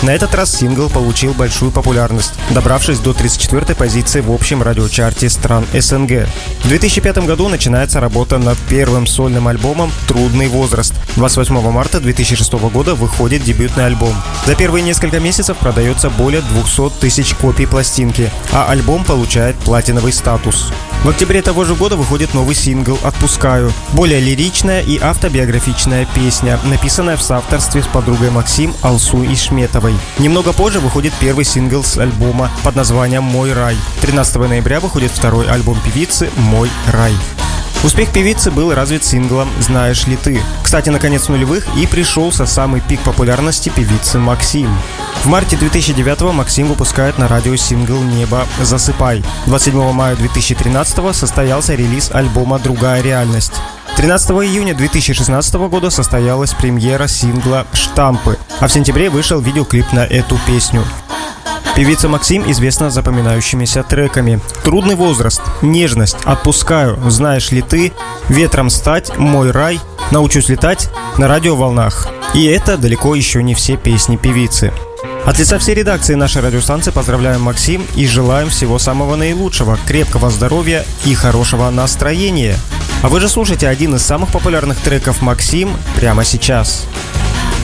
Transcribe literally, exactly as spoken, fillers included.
На этот раз сингл получил большую популярность, добравшись до тридцать четвёртой позиции в общем радиочарте стран СНГ. В две тысячи пятом году начинается работа над первым сольным альбомом «Трудный возраст». двадцать восьмого марта две тысячи шестого года выходит дебютный альбом. За первые несколько месяцев продается более двухсот тысяч копий пластинки, а альбом получает платиновый статус. В октябре того же года выходит новый сингл «Отпускаю». Более лиричная и автобиографичная песня, написанная в соавторстве с подругой Максим Алсу Ишметовой. Немного позже выходит первый сингл с альбома под названием «Мой рай». тринадцатого ноября выходит второй альбом певицы «Мой рай». Успех певицы был развит синглом «Знаешь ли ты?». Кстати, на конец нулевых и пришелся самый пик популярности певицы Максим. В марте две тысячи девятого Максим выпускает на радио сингл «Небо, засыпай». двадцать седьмого мая две тысячи тринадцатого состоялся релиз альбома «Другая реальность». тринадцатого июня две тысячи шестнадцатого года состоялась премьера сингла «Штампы», а в сентябре вышел видеоклип на эту песню. Певица Максим известна запоминающимися треками «Трудный возраст», «Нежность», «Отпускаю», «Знаешь ли ты?», «Ветром стать», «Мой рай», «Научусь летать», «На радиоволнах». И это далеко еще не все песни певицы. От лица всей редакции нашей радиостанции поздравляем Максим и желаем всего самого наилучшего, крепкого здоровья и хорошего настроения. А вы же слушайте один из самых популярных треков Максим прямо сейчас.